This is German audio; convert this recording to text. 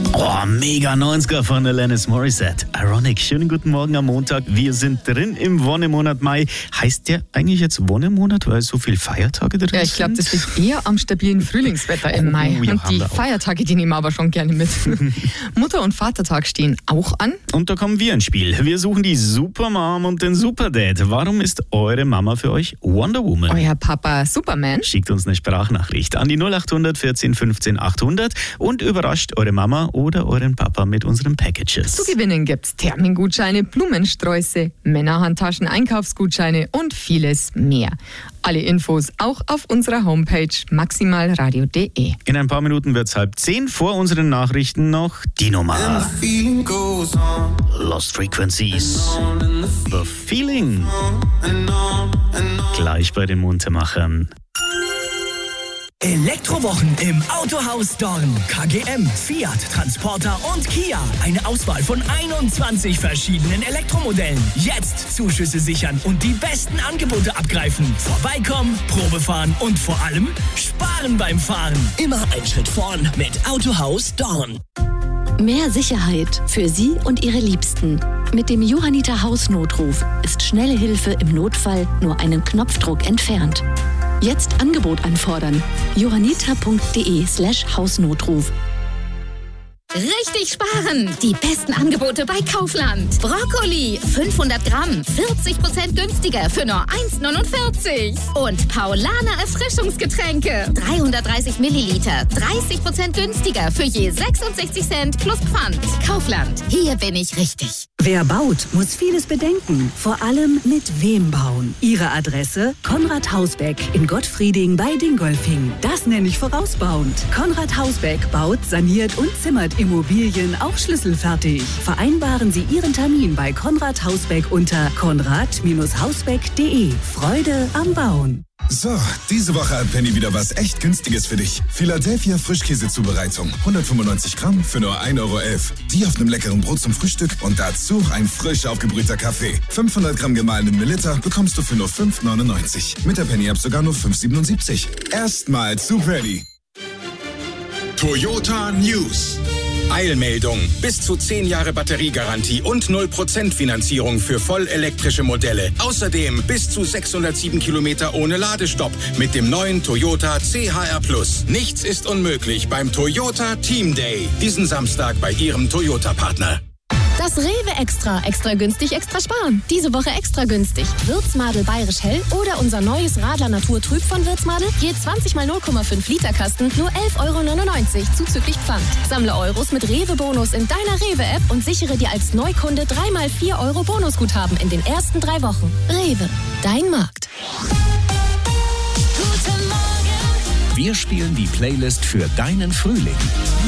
Oh, mega 90er von Alanis Morissette. Ironic. Schönen guten Morgen am Montag. Wir sind drin im Wonnemonat Mai. Heißt der eigentlich jetzt Wonnemonat, weil so viele Feiertage drin sind? Ja, ich glaube, das liegt eher am stabilen Frühlingswetter im Mai. ja, und die Feiertage, die nehmen wir aber schon gerne mit. Mutter- und Vatertag stehen auch an. Und da kommen wir ins Spiel. Wir suchen die Supermom und den Superdad. Warum ist eure Mama für euch Wonder Woman? Euer Papa Superman. Schickt uns eine Sprachnachricht an die 0800 14 15 800 und überrascht eure Mama oder euren Papa mit unseren Packages. Zu gewinnen gibt's Thermengutscheine, Blumensträuße, Männerhandtaschen, Einkaufsgutscheine und vieles mehr. Alle Infos auch auf unserer Homepage maximalradio.de. In ein paar Minuten wird's 9:30. Vor unseren Nachrichten noch die Nummer. Lost Frequencies. The Feeling. Gleich bei den Muntermachern. Elektrowochen im Autohaus Dorn. KGM, Fiat, Transporter und Kia. Eine Auswahl von 21 verschiedenen Elektromodellen. Jetzt Zuschüsse sichern und die besten Angebote abgreifen. Vorbeikommen, Probe fahren und vor allem sparen beim Fahren. Immer ein Schritt vorn mit Autohaus Dorn. Mehr Sicherheit für Sie und Ihre Liebsten. Mit dem Johanniter Hausnotruf ist schnelle Hilfe im Notfall nur einen Knopfdruck entfernt. Jetzt Angebot anfordern. johanniter.de/Hausnotruf. Richtig sparen! Die besten Angebote bei Kaufland. Brokkoli, 500 Gramm, 40% günstiger für nur 1,49. Und Paulaner Erfrischungsgetränke, 330 Milliliter, 30% günstiger für je 66 Cent plus Pfand. Kaufland, hier bin ich richtig. Wer baut, muss vieles bedenken. Vor allem mit wem bauen. Ihre Adresse? Konrad Hausbeck in Gottfrieding bei Dingolfing. Das nenne ich vorausbauend. Konrad Hausbeck baut, saniert und zimmert Immobilien auch schlüsselfertig. Vereinbaren Sie Ihren Termin bei Konrad Hausbeck unter konrad-hausbeck.de. Freude am Bauen. So, diese Woche hat Penny wieder was echt Günstiges für dich. Philadelphia Frischkäsezubereitung. 195 Gramm für nur 1,11 Euro. Die auf einem leckeren Brot zum Frühstück und dazu ein frisch aufgebrühter Kaffee. 500 Gramm gemahlenen Mililiter bekommst du für nur 5,99. Mit der Penny-App sogar nur 5,77. Erstmal zu Penny. Toyota News. Eilmeldung. Bis zu 10 Jahre Batteriegarantie und 0% Finanzierung für vollelektrische Modelle. Außerdem bis zu 607 Kilometer ohne Ladestopp mit dem neuen Toyota CHR+. Nichts ist unmöglich beim Toyota Team Day. Diesen Samstag bei Ihrem Toyota-Partner. Das Rewe Extra. Extra günstig, extra sparen. Diese Woche extra günstig. Würzmadel Bayerisch Hell oder unser neues Radler Natur Trüb von Würzmadel. Je 20 mal 0,5 Liter Kasten, nur 11,99 € zuzüglich Pfand. Sammle Euros mit Rewe-Bonus in deiner Rewe-App und sichere dir als Neukunde 3 mal 4 € Bonusguthaben in den ersten 3 Wochen. Rewe, dein Markt. Wir spielen die Playlist für deinen Frühling.